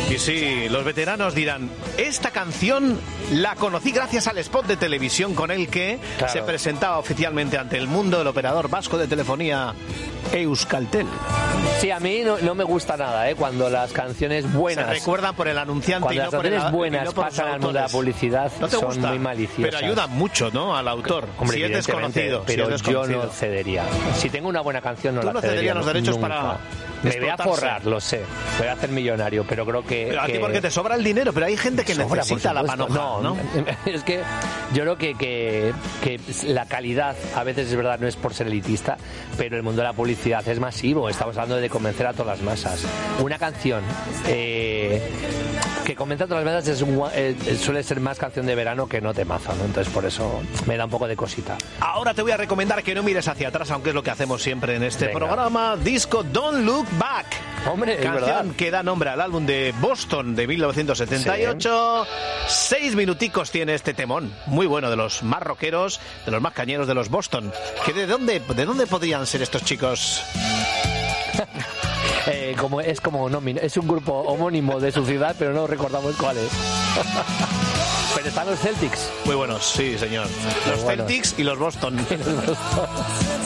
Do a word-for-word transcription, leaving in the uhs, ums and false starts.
Y sí, los veteranos dirán, esta canción la conocí gracias al spot de televisión con el que claro. se presentaba oficialmente ante el mundo el operador vasco de telefonía Euskaltel. Sí, a mí no, no me gusta nada, ¿eh? Cuando las canciones buenas... Se recuerdan por el anunciante cuando y no las canciones por el, buenas no por pasan al mundo de la publicidad, ¿no te son gusta? muy maliciosas. Pero ayudan mucho, ¿no? Al autor. Hombre, si es desconocido. Pero si es desconocido. yo no cedería. Si tengo una buena canción, no ¿Tú la no cedería. cederías los derechos nunca. para... Me voy a forrar, lo sé. Me voy a hacer millonario, pero creo que... Pero a que... ti porque te sobra el dinero, pero hay gente que sobra, necesita la panoja, no, ¿no? Es que yo creo que, que, que la calidad, a veces es verdad, no es por ser elitista, pero el mundo de la publicidad es masivo. Estamos hablando de convencer a todas las masas. Una canción eh, que convence a todas las masas es un, eh, suele ser más canción de verano que no temazo, ¿no? Entonces por eso me da un poco de cosita. Ahora te voy a recomendar que no mires hacia atrás, aunque es lo que hacemos siempre en este Venga. programa. Disco Don't Look Back. Hombre, canción es verdad. que da nombre al álbum de Boston de mil novecientos setenta y ocho. Sí. Seis minuticos tiene este temón, muy bueno, de los más rockeros, de los más cañeros de los Boston. ¿Que de dónde, de dónde podrían ser estos chicos? eh, como es como no, es un grupo homónimo de su ciudad, pero no recordamos cuál es. Pero están los Celtics. Muy buenos, sí, señor. Los Muy buenos. Celtics y los Boston.